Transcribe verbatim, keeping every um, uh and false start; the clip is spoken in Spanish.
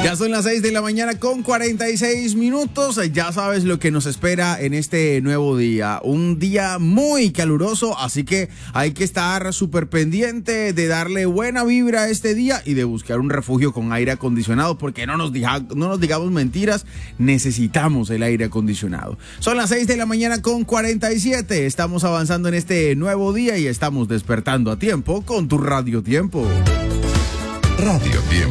Ya son las seis de la mañana con cuarenta y seis minutos. Ya sabes lo que nos espera en este nuevo día. Un día muy caluroso, así que hay que estar súper pendiente de darle buena vibra a este día y de buscar un refugio con aire acondicionado, porque no nos, diga, no nos digamos mentiras, necesitamos el aire acondicionado. Son las seis de la mañana con cuarenta y siete. Estamos avanzando en este nuevo día y estamos despertando a tiempo con tu Radio Tiempo. Radio Tiempo.